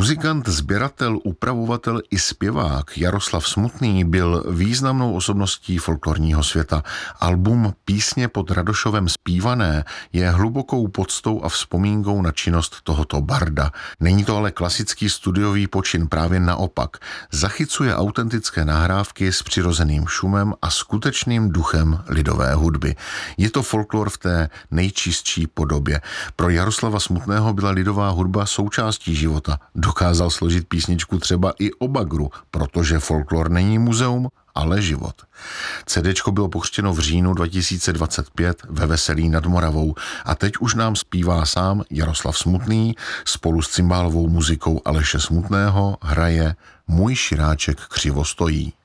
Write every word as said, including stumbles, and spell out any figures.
Muzikant, sběratel, upravovatel i zpěvák Jaroslav Smutný byl významnou osobností folklorního světa. Album Písně pod Radošovem zpívané je hlubokou poctou a vzpomínkou na činnost tohoto barda. Není to ale klasický studiový počin, právě naopak. Zachycuje autentické nahrávky s přirozeným šumem a skutečným duchem lidové hudby. Je to folklor v té nejčistší podobě. Pro Jaroslava Smutného byla lidová hudba součástí života. Dokázal složit písničku třeba i o bagru, protože folklor není muzeum, ale život. CDčko bylo pokřtěno v říjnu dva tisíce dvacet pět ve Veselí nad Moravou a teď už nám zpívá sám Jaroslav Smutný, spolu s cymbálovou muzikou Aleše Smutného hraje Můj širáček křivo stojí.